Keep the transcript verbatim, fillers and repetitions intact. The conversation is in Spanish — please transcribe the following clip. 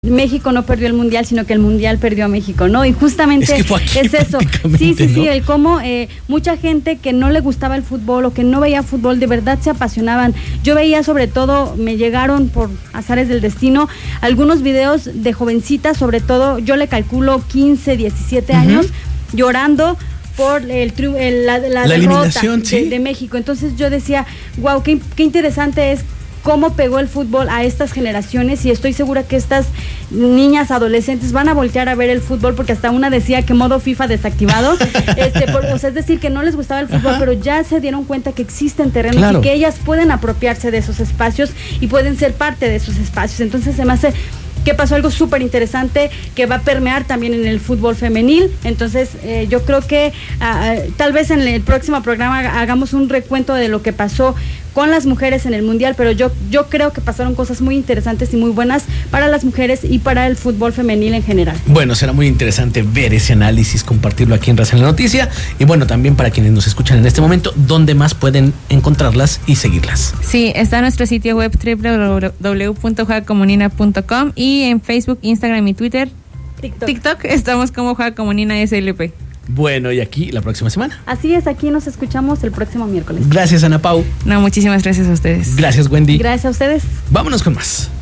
México no perdió el mundial, sino que el mundial perdió a México, ¿no? Y justamente es, que fue aquí, es eso. Sí, sí, ¿no? sí, el cómo eh, mucha gente que no le gustaba el fútbol o que no veía fútbol, de verdad se apasionaban. Yo veía, sobre todo, me llegaron por azares del destino algunos videos de jovencitas, sobre todo, yo le calculo quince, diecisiete uh-huh. años, llorando por el, el, la, la, la derrota de, ¿sí? de México. Entonces yo decía, wow, qué, qué interesante es cómo pegó el fútbol a estas generaciones, y estoy segura que estas niñas adolescentes van a voltear a ver el fútbol, porque hasta una decía que modo FIFA desactivado, este, por, o sea, es decir, que no les gustaba el fútbol, Ajá. pero ya se dieron cuenta que existen terrenos claro. y que ellas pueden apropiarse de esos espacios y pueden ser parte de esos espacios. Entonces se me hace que pasó algo súper interesante que va a permear también en el fútbol femenil. Entonces eh, yo creo que uh, tal vez en el próximo programa hagamos un recuento de lo que pasó con las mujeres en el mundial, pero yo, yo creo que pasaron cosas muy interesantes y muy buenas para las mujeres y para el fútbol femenil en general. Bueno, será muy interesante ver ese análisis, compartirlo aquí en Raza en la Noticia, y bueno, también para quienes nos escuchan en este momento, ¿dónde más pueden encontrarlas y seguirlas? Sí, está en nuestro sitio web doble u doble u doble u punto juega comunina punto com y en Facebook, Instagram y Twitter, TikTok, TikTok estamos como Juega Comunina S L P. Bueno, y aquí la próxima semana. Así es, aquí nos escuchamos el próximo miércoles. Gracias, Ana Pau. No, muchísimas gracias a ustedes. Gracias, Wendy. Gracias a ustedes. Vámonos con más.